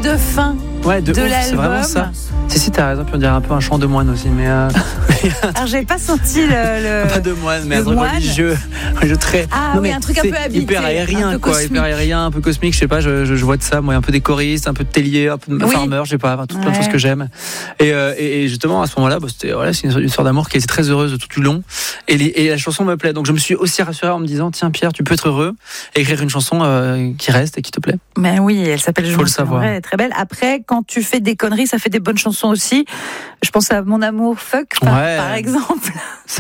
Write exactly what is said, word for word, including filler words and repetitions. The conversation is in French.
de fin ouais, de, de ouf, l'album. C'est vraiment ça. Si, si, t'as raison, puis on dirait un peu un chant de moine aussi. Mais euh... Alors, j'avais pas senti le. le... Pas de moine, mais le un truc moine. religieux. religieux très... Ah non, oui, mais un truc un c'est peu habité. hyper aérien, un peu quoi. cosmique. Hyper aérien, un peu cosmique, je sais pas, je, je, je vois de ça. Moi, un peu des choristes, un peu de tellier, un peu de Oui. farmer, je sais pas, tout, plein Ouais. de choses que j'aime. Et, euh, et, et justement, à ce moment-là, bah, c'était, voilà, c'est une, une histoire d'amour qui était très heureuse tout le long. Et, les, et la chanson me plaît. Donc, je me suis aussi rassuré en me disant, tiens, Pierre, tu peux être heureux et écrire une chanson euh, qui reste et qui te plaît. Mais oui, elle s'appelle Je Faut m'en le savoir. souviendrai, elle est très belle. Après, quand tu fais des conneries, ça fait des bonnes chansons aussi. Je pense à Mon amour fuck, par, Ouais. par exemple. C'est